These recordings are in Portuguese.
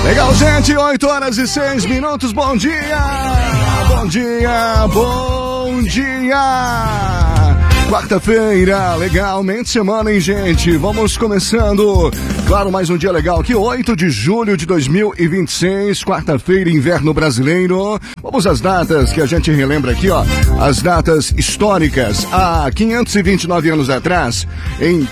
Legal, gente, 8 horas e 6 minutos, bom dia! Bom dia, bom dia! Quarta-feira, legalmente semana, hein, gente? Vamos começando, claro, mais um dia legal aqui, 8 de julho de 2026, quarta-feira, inverno brasileiro. Vamos às datas que a gente relembra aqui, ó, as datas históricas. Há 529 anos atrás, em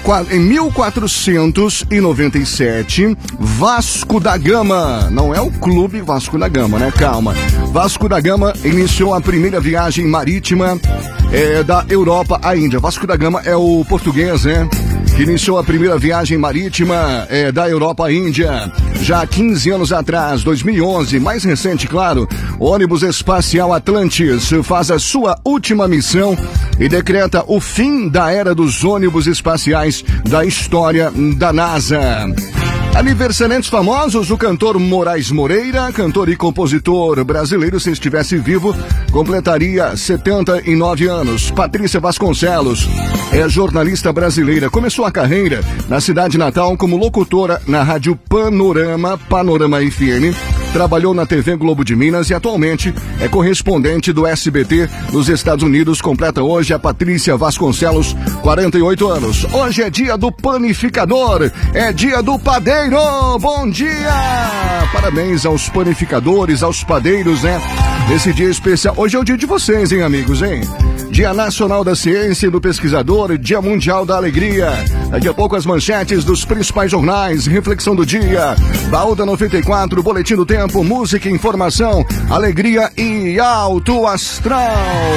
1497, Vasco da Gama, não é o clube Vasco da Gama, né? Calma. Vasco da Gama iniciou a primeira viagem marítima da Europa à Índia. Vasco da Gama é o português, né? Que iniciou a primeira viagem marítima da Europa à Índia. Já há 15 anos atrás, 2011, mais recente, claro, o ônibus espacial Atlantis faz a sua última missão e decreta o fim da era dos ônibus espaciais da história da NASA. Aniversariantes famosos, o cantor Moraes Moreira, cantor e compositor brasileiro, se estivesse vivo, completaria 79 anos. Patrícia Vasconcelos é jornalista brasileira, começou a carreira na cidade natal como locutora na rádio Panorama FM, trabalhou na TV Globo de Minas e atualmente é correspondente do SBT nos Estados Unidos. Completa hoje a Patrícia Vasconcelos, 48 anos. Hoje é dia do panificador, é dia do padeiro. Bom dia! Parabéns aos panificadores, aos padeiros, né? Nesse dia especial. Hoje é o dia de vocês, hein, amigos, hein? Dia Nacional da Ciência e do Pesquisador, Dia Mundial da Alegria. Daqui a pouco as manchetes dos principais jornais, reflexão do dia, Baú da 94, Boletim do Tempo, música, informação, alegria e alto astral.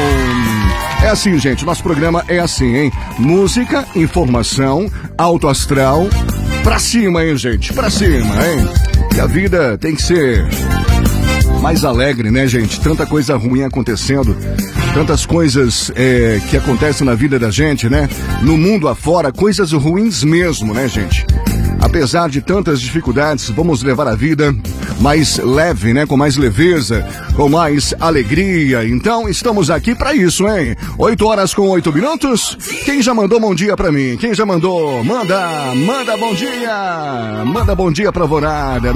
É assim, gente, nosso programa é assim, hein? Música, informação, alto astral, pra cima, hein, gente? Pra cima, hein? E a vida tem que ser mais alegre, né, gente? Tanta coisa ruim acontecendo, tantas coisas que acontecem na vida da gente, né? No mundo afora, coisas ruins mesmo, né, gente? Apesar de tantas dificuldades, vamos levar a vida mais leve, né? Com mais leveza, com mais alegria. Então, estamos aqui pra isso, hein? 8 horas com 8 minutos. Quem já mandou bom dia pra mim? Quem já mandou? Manda bom dia. Manda bom dia pra Vorada.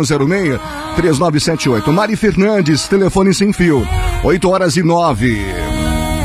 99106-3978. Mari Fernandes, telefone sem fio. 8 horas e 9.